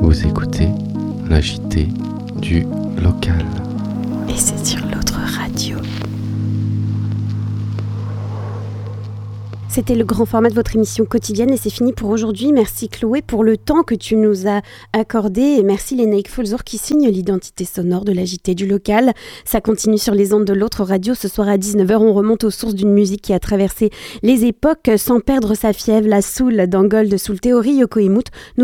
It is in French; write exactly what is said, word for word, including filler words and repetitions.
Vous écoutez la J T du local. Et c'est sur l'autre radio. C'était le grand format de votre émission quotidienne et c'est fini pour aujourd'hui. Merci Chloé pour le temps que tu nous as accordé et merci les Naik Folzor qui signent l'identité sonore de la J T du local. Ça continue sur les ondes de l'autre radio. Ce soir à dix-neuf heures, on remonte aux sources d'une musique qui a traversé les époques sans perdre sa fièvre, la soul d'Angol de Soul Theory, Yoko Imut.